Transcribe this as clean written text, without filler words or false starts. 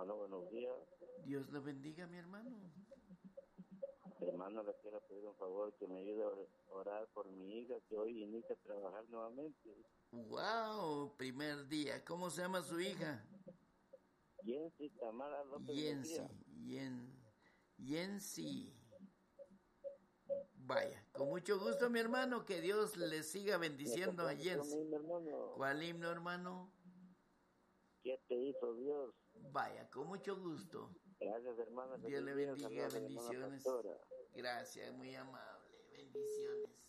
Hermano, buenos días. Dios lo bendiga, mi hermano. Hermano, le quiero pedir un favor que me ayude a orar por mi hija que hoy inicia a trabajar nuevamente. ¡Wow! Primer día. ¿Cómo se llama su hija? Jensi Tamara López Mejía. Yensi. Vaya, con mucho gusto, mi hermano, que Dios le siga ¿Me bendiciendo a complace con Yensi. mi hermano? ¿Cuál himno, hermano? ¿Qué te hizo Dios? Vaya, con mucho gusto. Gracias, hermana. Dios Feliz le día. bendiga, Saludos a la hermana bendiciones. pastora. Gracias, muy amable. Bendiciones.